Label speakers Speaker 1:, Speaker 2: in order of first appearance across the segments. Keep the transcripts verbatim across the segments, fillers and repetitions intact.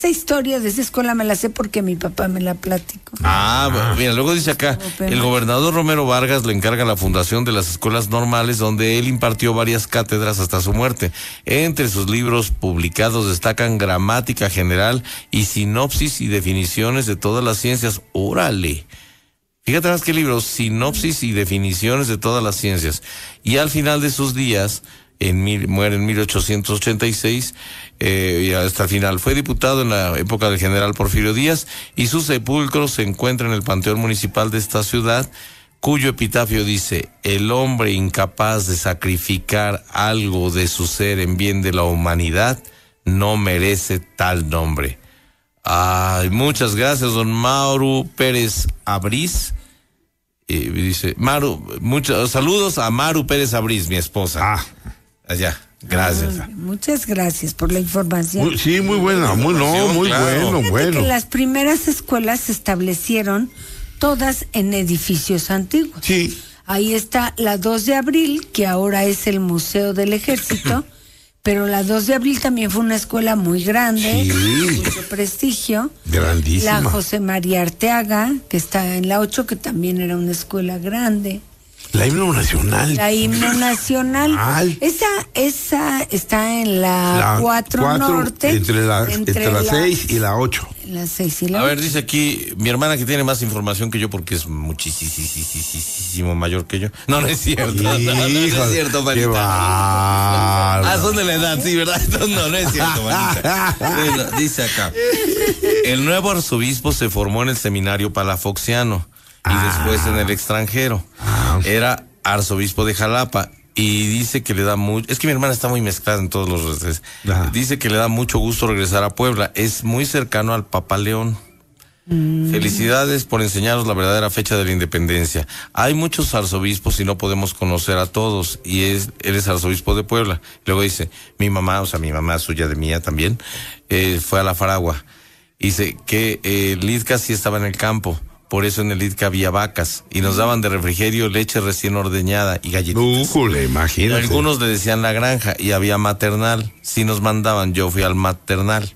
Speaker 1: Esta historia de esa escuela me la sé porque mi papá me la platicó.
Speaker 2: Ah, mira, luego dice acá, el gobernador Romero Vargas le encarga la fundación de las escuelas normales, donde él impartió varias cátedras hasta su muerte. Entre sus libros publicados destacan Gramática General y Sinopsis y Definiciones de todas las ciencias. ¡Órale! Fíjate más que libros, Sinopsis y Definiciones de todas las ciencias. Y al final de sus días, en mil, muere en mil ochocientos ochenta y seis, eh, y hasta el final. Fue diputado en la época del general Porfirio Díaz, y su sepulcro se encuentra en el Panteón Municipal de esta ciudad, cuyo epitafio dice: el hombre incapaz de sacrificar algo de su ser en bien de la humanidad no merece tal nombre. Ay, muchas gracias, don Mauro Pérez Abrís. Eh, dice, Maru, muchos saludos a Maru Pérez Abrís, mi esposa.
Speaker 3: Ah.
Speaker 2: Allá, gracias.
Speaker 1: Ay, muchas gracias por la información.
Speaker 3: Muy, sí, muy buena, muy, no, muy
Speaker 2: claro.
Speaker 3: bueno,
Speaker 1: Fíjate
Speaker 3: bueno.
Speaker 1: que las primeras escuelas se establecieron todas en edificios antiguos.
Speaker 3: Sí.
Speaker 1: Ahí está la dos de abril, que ahora es el Museo del Ejército, pero la dos de abril también fue una escuela muy grande,
Speaker 3: Sí.
Speaker 1: mucho prestigio.
Speaker 3: Grandísima.
Speaker 1: La José María Arteaga, que está en la ocho, que también era una escuela grande.
Speaker 3: La himno nacional.
Speaker 1: La himno nacional.
Speaker 3: Ay.
Speaker 1: Esa, esa está en la,
Speaker 3: La
Speaker 1: cuatro norte.
Speaker 3: Entre la, entre la seis y la ocho.
Speaker 1: La seis y la
Speaker 2: A ver,
Speaker 1: ocho.
Speaker 2: dice aquí mi hermana, que tiene más información que yo porque es muchísimo mayor que yo. No, no es cierto. No, no, no, no es cierto, manita.
Speaker 3: Qué bárbaro.
Speaker 2: Ah, son de la edad, sí, ¿verdad? No, no, no es cierto, manita. Bueno, dice acá, el nuevo arzobispo se formó en el seminario palafoxiano y
Speaker 3: Ah.
Speaker 2: después en el extranjero.
Speaker 3: Ah.
Speaker 2: Era arzobispo de Jalapa. Y dice que le da mucho, es que mi hermana está muy mezclada en todos los redes.
Speaker 3: Ajá.
Speaker 2: Dice que le da mucho gusto regresar a Puebla. Es muy cercano al Papa León. Mm. Felicidades por enseñarnos la verdadera fecha de la independencia. Hay muchos arzobispos y no podemos conocer a todos. Y es, él es arzobispo de Puebla. Luego dice, mi mamá, o sea, mi mamá suya de mía también, eh, fue a la Faragua. Dice que eh, Lidca sí estaba en el campo. Por eso en el Lidca había vacas y nos daban de refrigerio leche recién ordeñada y galletitas.
Speaker 3: Újule, imagínate.
Speaker 2: Algunos le decían la granja y había maternal. Si nos mandaban, yo fui al maternal.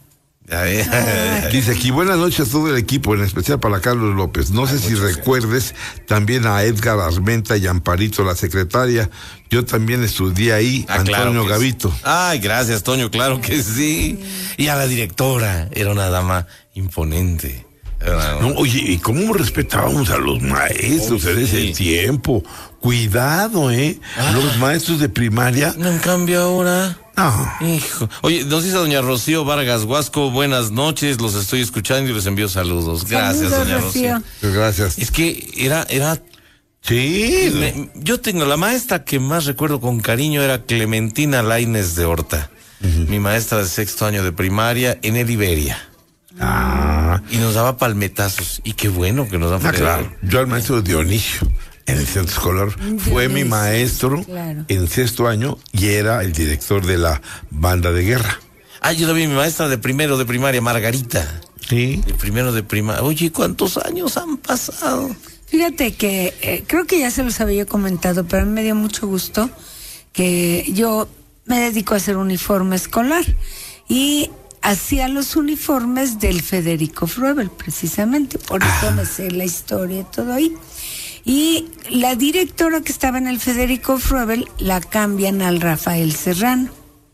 Speaker 3: Dice aquí, buenas noches a todo el equipo, en especial para Carlos López. No sé si recuerdes también a Edgar Armenta y Amparito, la secretaria. Yo también estudié ahí,
Speaker 2: Ah,
Speaker 3: Antonio
Speaker 2: claro que
Speaker 3: Gavito.
Speaker 2: Sí. Ay, gracias, Toño, claro que sí. Y a la directora, era una dama imponente.
Speaker 3: No, oye, ¿y cómo respetábamos a los maestros oh, en ese sí. tiempo? Cuidado, ¿eh? Ah. Los maestros de primaria.
Speaker 2: No, en cambio ahora.
Speaker 3: No.
Speaker 2: Hijo. Oye, nos dice doña Rocío Vargas Huasco, buenas noches, los estoy escuchando y les envío saludos. Gracias, saludos, doña Rocío.
Speaker 3: Rocío. Gracias.
Speaker 2: Es que era, era.
Speaker 3: Sí.
Speaker 2: Me, yo tengo la maestra que más recuerdo con cariño era Clementina Lainez de Horta. Uh-huh. Mi maestra de sexto año de primaria en el Iberia.
Speaker 3: Ah.
Speaker 2: Y nos daba palmetazos. Y qué bueno que nos daba
Speaker 3: ah, claro. Yo al maestro Dionisio en el centro escolar Dionisio, fue mi maestro claro. en sexto año y era el director de la banda de guerra.
Speaker 2: Ah, yo también, mi maestra de primero de primaria, Margarita.
Speaker 3: Sí.
Speaker 2: De primero de primaria. Oye, ¿cuántos años han pasado?
Speaker 1: Fíjate que eh, creo que ya se los había comentado, pero a mí me dio mucho gusto que yo me dedico a hacer uniforme escolar y hacía los uniformes del Federico Fruebel, precisamente, por eso ah. me sé la historia y todo ahí. Y la directora que estaba en el Federico Fruebel la cambian al Rafael Serrano.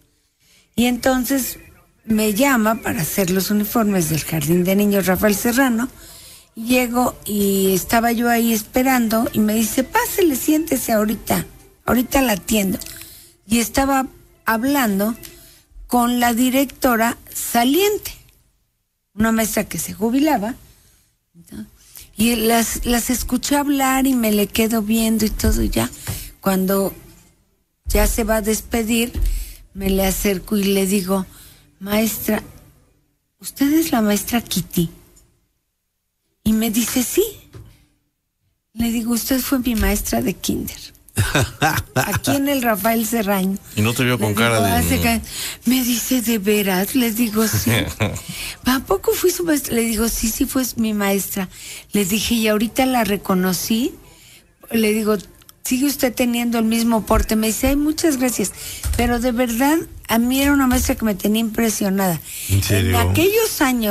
Speaker 1: Y entonces me llama para hacer los uniformes del Jardín de Niños Rafael Serrano. Llego y estaba yo ahí esperando y me dice, pásele, siéntese ahorita, ahorita la atiendo. Y estaba hablando con la directora saliente, una maestra que se jubilaba, ¿no? Y las, las escuché hablar y me le quedo viendo y todo ya. Cuando ya se va a despedir, me le acerco y le digo, maestra, ¿usted es la maestra Kitty? Y me dice, sí. Le digo, usted fue mi maestra de kinder. Aquí en el Rafael Serrano.
Speaker 2: Y no te vio con digo, cara de...
Speaker 1: Que... Me dice, ¿de veras? Le digo, sí. ¿A poco fui su maestra? Le digo, sí, sí fue mi maestra. Le dije, y ahorita la reconocí. Le digo, sigue usted teniendo el mismo porte. Me dice, ay, muchas gracias. Pero de verdad, a mí era una maestra que me tenía impresionada.
Speaker 3: ¿En serio?
Speaker 1: En aquellos años